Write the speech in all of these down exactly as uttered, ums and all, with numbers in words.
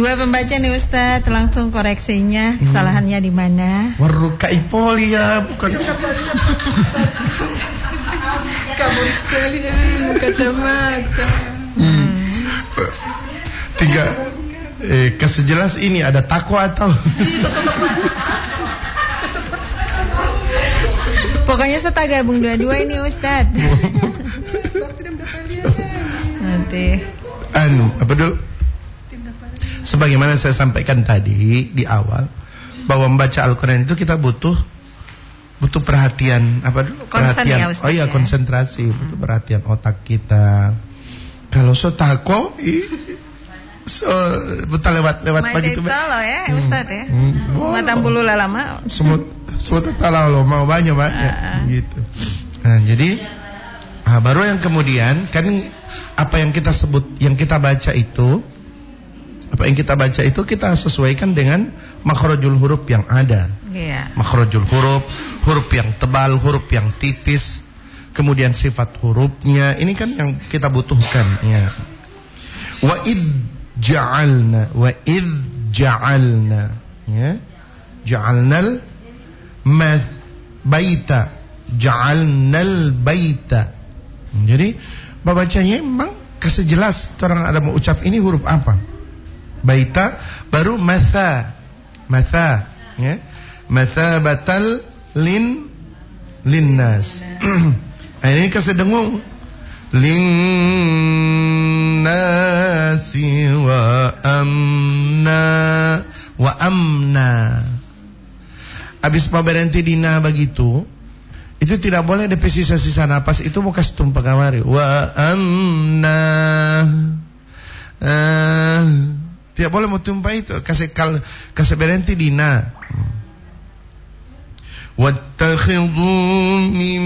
Buat pembaca nih Ustaz, langsung koreksinya, kesalahannya di mana? Warrukai poli ya, bukan. Kabur kalian kacamata. Hmm. Tiga. Eh, kesejelas ini ada takwa atau? Pokoknya serta gabung dua-dua ini Ustaz. Nanti. Anu, apa dulu? Sebagaimana saya sampaikan tadi di awal, bahwa membaca Al-Quran itu kita butuh butuh perhatian, apa dulu? Konsen perhatian. Ya, Ustaz, oh iya, ya? konsentrasi, hmm. butuh perhatian otak kita. Kalau so takwa, so betul lewat-lewat begitu. Main loh ya, Ustaz ya. Hmm. Oh. Matang bulu lama. Semut semut talau mau banyak banyak uh. gitu. Nah, jadi ah, baru yang kemudian kan apa yang kita sebut, yang kita baca itu, apa yang kita baca itu kita sesuaikan dengan makhrajul huruf yang ada. Yeah. Makhrajul huruf, huruf yang tebal, huruf yang tipis, kemudian sifat hurufnya, ini kan yang kita butuhkan ya. Wa id ja'alna, wa id ja'alna ya. Ja'alnal ma baita, ja'alnal baita. Jadi bacanya memang kasih jelas orang ada mau ucap ini huruf apa. Baita baru matha, matha ya. Mathabatal lin linnas. Nah, ini kasih dengung linnasi wa amna wa amna. Habis berhenti dina begitu, itu tidak boleh ada sisa-sisa napas, itu mau kasih tumpah kamari. Wa amna. Uh, tidak boleh mau tumpah itu, kasih kal kasih berhenti dina. Wattakhidhu min,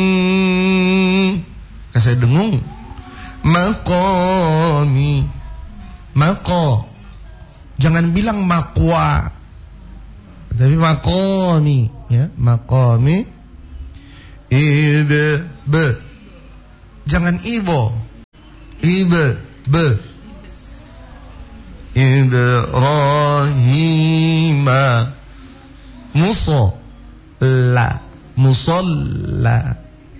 kasih dengung maqami, maqo, jangan bilang maqwa, tapi maqami ya, maqami. Ibe be, jangan ibo, ibe be. Ibrahima muso la musalla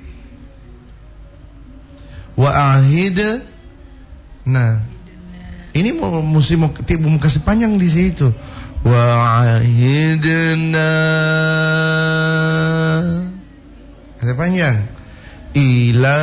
wa ahid. Nah, ini mau mesti mau mau kasih panjang di situ. Wa ahidna, kasih panjang. Ila,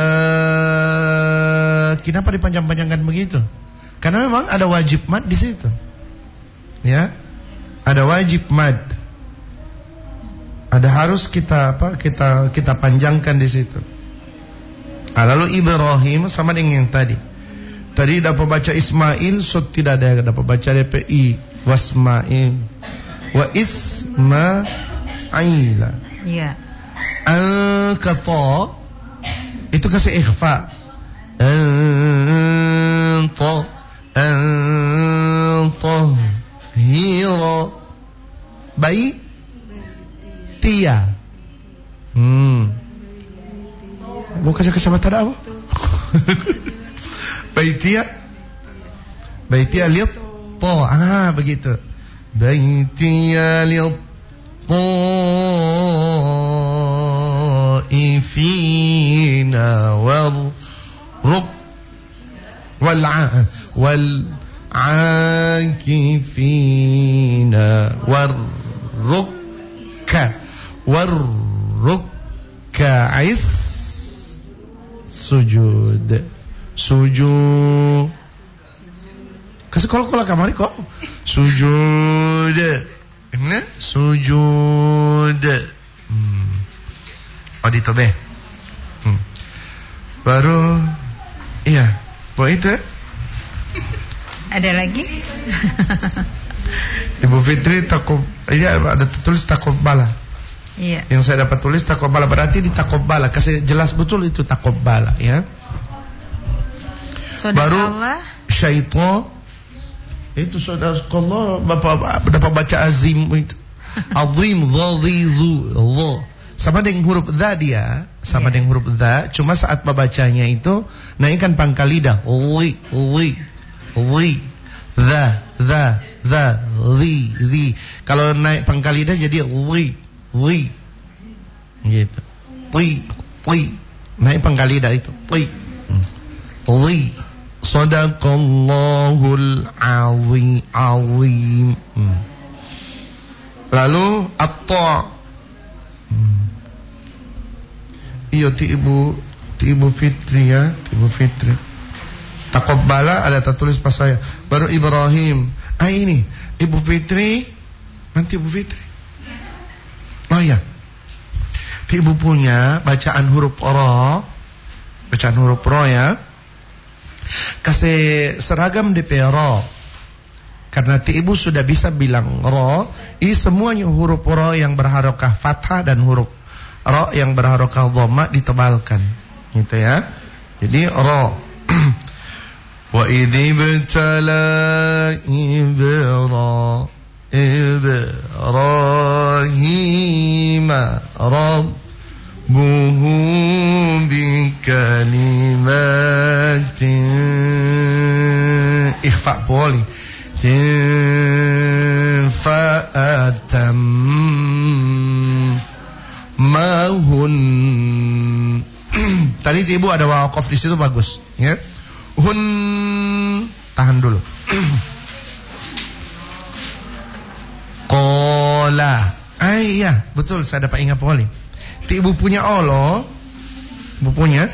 kenapa dipanjang-panjangkan begitu? Karena memang ada wajib mad di situ. Ya. Ada wajib mad. Ada harus kita apa? Kita kita panjangkan di situ. Nah, lalu Ibrahim sama dengan yang tadi. Tadi dapat baca Ismail, so tidak ada dapat baca D P I. Wasmail. Wa Ismaila. Iya. Al-qata itu kasih ikhfa. Anta Antahira Baitia. Hmm. Mau kasih kacamata apa? Baitia. Baitia lihat to. Ah, begitu. Baitia lihat to ifina wal ruk wal wal akifina war rukka war rukka'is sujud sujud. Kasih kol-kol kamari kok. Sujud. Ini sujud. Hmm. Oh di tobe. Hmm. Baru iya, buat itu ya. Ada lagi? Ibu Fitri takut, iya ada tertulis takobala. Iya. Yang saya dapat tulis takobala, berarti di takobala. Kasih jelas betul itu takobala ya. Saudara baru Allah. syaitan itu saudara Allah bapak dapat baca azim itu. Azim dhadhizu Allah. Sama dengan huruf dha dia, sama yeah. dengan huruf dha, cuma saat membacanya itu naikkan pangkal lidah. Ui, ui, ui, dha, dha. the, the, the. Kalau naik pangkal lidah jadi wi, wi, gitu. Wi, wi. Naik pangkal lidah itu, wi, wi. Sadaqallahul azim, azim. Lalu at-ta. Iya ti ibu, ti ibu Fitri ya, ti ibu Fitri. Taqabbala ada tertulis pas saya. Baru Ibrahim. Ah ini Ibu Fitri. Nanti Ibu Fitri. Oh iya. Ibu punya bacaan huruf ro. Bacaan huruf ro ya. Kasih seragam D P ro. Karena ti ibu sudah bisa bilang ro. Ini semuanya huruf ro yang berharokah fathah dan huruf ro yang berharokah dhamma ditebalkan. Gitu ya. Jadi ro. Wa idibtala ibra Ibrahima rabbuhu bikalimatin ikhfa boleh fa'atam mahun. Tadi ibu ada waqaf di situ bagus ya. Hun, tahan dulu. Kola. Ah iya, betul saya dapat ingat poli. Ti ibu punya olo, ibu punya.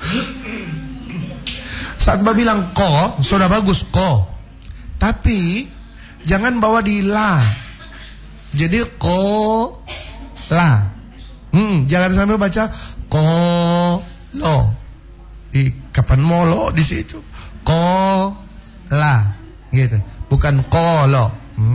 Saat ibu bilang ko, sudah bagus ko. Tapi jangan bawa di la. Jadi ko la. Hmm, jangan sampai baca ko lo. Di kapan molo di situ ko la gitu, bukan kolo. Hmm.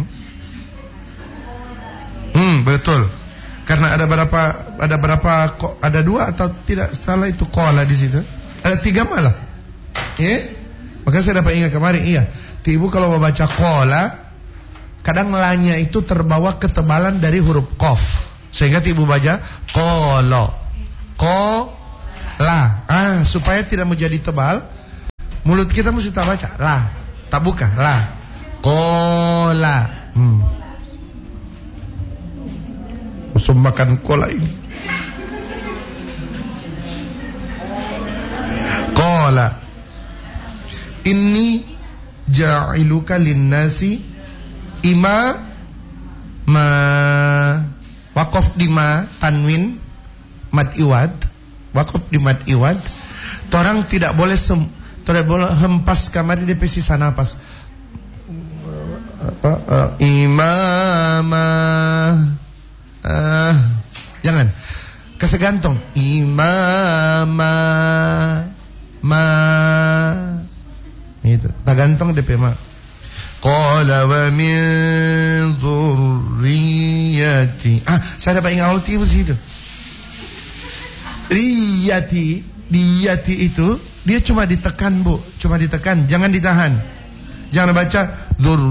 hmm betul, karena ada berapa ada berapa ada dua atau tidak salah itu kola di situ, ada tiga malah ya. Maka saya dapat ingat kemarin iya, ibu kalau mau baca kola kadang lanya itu terbawa ketebalan dari huruf kof sehingga ibu baca kolo ko la, ah supaya tidak menjadi tebal, mulut kita mesti tak baca la, tak buka la, kola. Hmm. Usum makan kola ini. Kola. Inni ja'iluka linnasi ima ma waqaf di ma tanwin mad iwad. Wakaf di mad iwad. Orang tidak boleh sem, tidak boleh hempas kamari di sisa napas. Apa? Uh, imama. Uh, jangan. Kasih gantung. Imama. Ma. Itu. Tak gantung D P ma. Qala wa min dzurriyyati. Ah, saya dapat ingat ulti di situ. Riyati, diyati itu dia cuma ditekan bu, cuma ditekan, jangan ditahan, jangan baca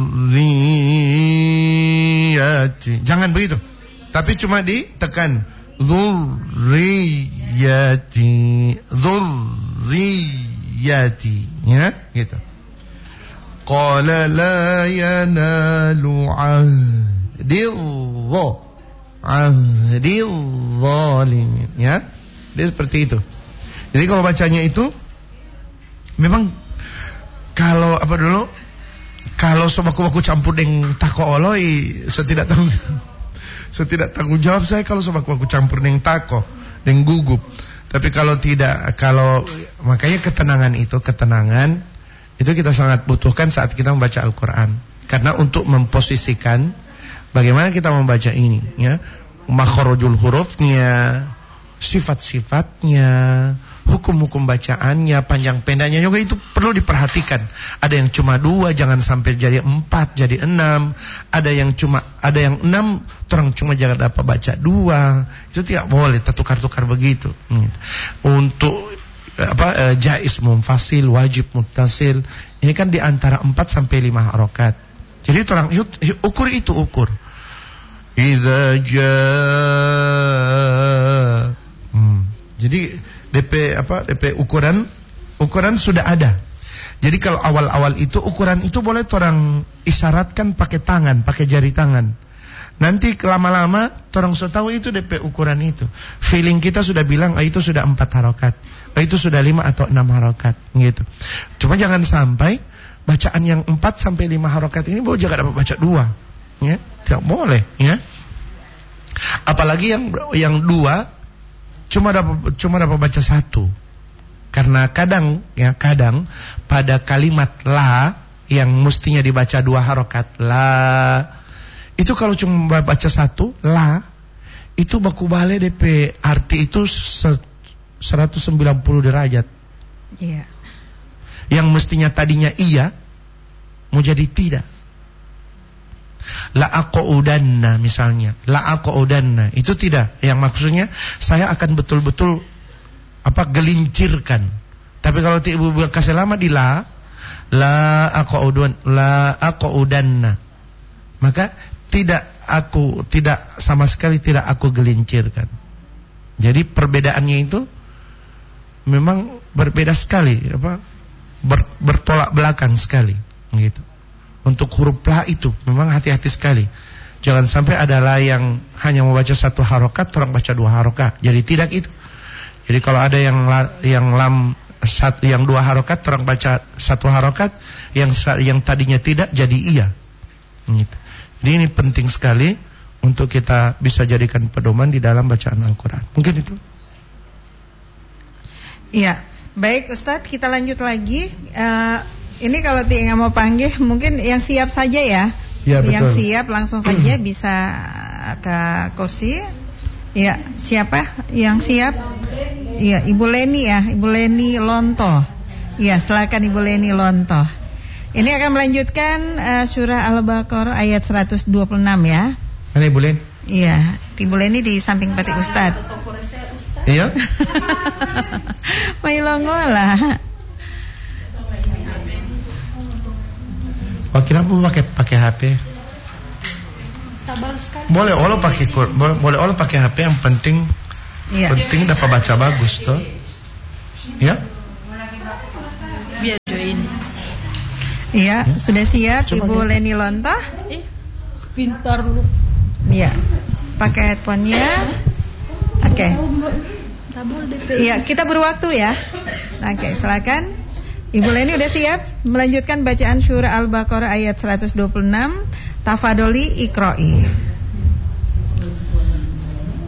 dzurriyyati, jangan begitu, tapi cuma ditekan dzurriyyati, dzurriyyati, ya gitu. Qala la yanalu ahdil ahdil zalimin, ya. Dia seperti itu. Jadi kalau bacanya itu memang kalau apa dulu, kalau sobaku-baku campur dengan tako oloi, saya tidak tahu, saya tidak tanggung jawab saya kalau sobaku-baku campur dengan tako, dengan gugup. Tapi kalau tidak, kalau makanya ketenangan itu, ketenangan itu kita sangat butuhkan saat kita membaca Al-Quran. Karena untuk memposisikan bagaimana kita membaca ini, ya, makhrajul hurufnya, sifat-sifatnya, hukum-hukum bacaannya, panjang pendeknya juga itu perlu diperhatikan. Ada yang cuma dua, jangan sampai jadi empat, jadi enam. Ada yang cuma, ada yang enam, orang cuma jangan dapat baca dua. Itu tidak boleh, tertukar-tukar begitu. Untuk apa jaiz munfasil, wajib muttasil, ini kan di antara empat sampai lima harokat. Jadi orang ukur itu ukur. Idza jaa. Hmm. Jadi D P apa D P ukuran ukuran sudah ada. Jadi kalau awal-awal itu ukuran itu boleh orang isyaratkan pakai tangan, pakai jari tangan. Nanti lama-lama orang so tahu itu D P ukuran itu. Feeling kita sudah bilang, ah, itu sudah empat harokat, ah, itu sudah lima atau enam harokat, gitu. Cuma jangan sampai bacaan yang empat sampai lima harokat ini boleh jangan dapat baca dua, ya, tidak boleh, ya. Apalagi yang yang dua cuma dapat cuma dapat baca satu. Karena kadang ya kadang pada kalimat la yang mestinya dibaca dua harokat la, itu kalau cuma baca satu la, itu baku balik D P arti itu seratus sembilan puluh derajat. Iya. Yang mestinya tadinya iya mau jadi tidak. La aqudanna misalnya, la aqudanna itu tidak, yang maksudnya saya akan betul-betul apa gelincirkan. Tapi kalau ibu kasih lama di la, la aqudan, la aqudanna, maka tidak aku tidak sama sekali tidak aku gelincirkan. Jadi perbedaannya itu memang berbeda sekali, apa ber, bertolak belakang sekali, gitu. Untuk huruf la itu memang hati-hati sekali. Jangan sampai ada la yang hanya membaca satu harokat, orang baca dua harokat. Jadi tidak itu. Jadi kalau ada yang la, yang lam sat, yang dua harokat, orang baca satu harokat, yang yang tadinya tidak jadi iya. Gitu. Jadi ini penting sekali untuk kita bisa jadikan pedoman di dalam bacaan Al-Quran. Mungkin itu. Iya, baik Ustadz, kita lanjut lagi. Uh, ini kalau Ti nggak mau panggil, mungkin yang siap saja ya. Ya, yang betul. siap langsung saja bisa ke kursi. Ya, siapa yang siap? Iya, Ibu Leni ya, Ibu Leni Lonto. Iya, silakan Ibu Leni Lonto. Ini akan melanjutkan uh, surah Al-Baqarah ayat seratus dua puluh enam ya. Mana Ibu Leni? Iya, Ibu Leni di samping Pati Ustadz. Iya. Mailongo lah. Oh, kira Bu pakai pakai H P. Boleh Allah pakai boleh boleh Allah pakai H P, yang penting iya. Penting dapat baca bagus toh. Ya? Biar join. Iya, ya? Sudah siap. Coba Ibu Leni Lonto? Eh, pintar lu. Iya. Pakai headphone-nya. Oke. Okay. Iya, kita berwaktu ya. Oke, okay, silakan. Ibu Leni udah siap melanjutkan bacaan surah Al-Baqarah ayat seratus dua puluh enam. Tafadoli Iqra'i.